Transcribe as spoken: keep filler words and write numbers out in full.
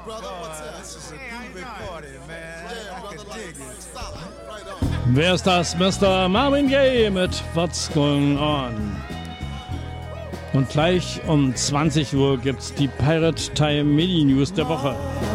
Wer ist das? Mister Marvin Gaye mit What's Going On. Und gleich um zwanzig Uhr gibt's die Pirate Time Mini News der Woche.